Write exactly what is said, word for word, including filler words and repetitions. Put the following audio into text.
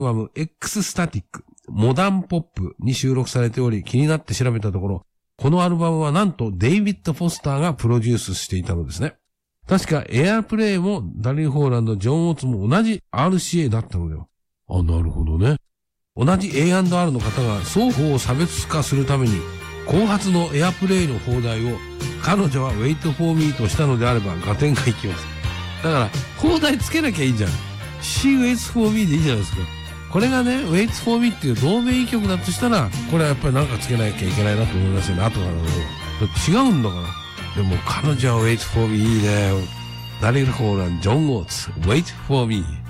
アルバム X スタティック、モダンポップに収録されており、気になって調べたところ、このアルバムはなんとデイビッド・フォスターがプロデュースしていたのですね。確かエアプレイもダリル・ホーランド、ジョン・オーツも同じ アールシーエー だったのでは。あ、なるほどね。同じ エーアンドアール の方が双方を差別化するために、後発のエアプレイの放題を彼女は Wait for me としたのであれば合点がいきます。だから、放題つけなきゃいいじゃん。She waits for me でいいじゃないですか。これがね、waits for me っていう同名異曲だとしたら、これはやっぱりなんかつけなきゃいけないなと思いますよね。後からの。違うんだから。でも彼女は wait for me いいね。ダリル・ホーラン、ジョン・オーツ、wait for me。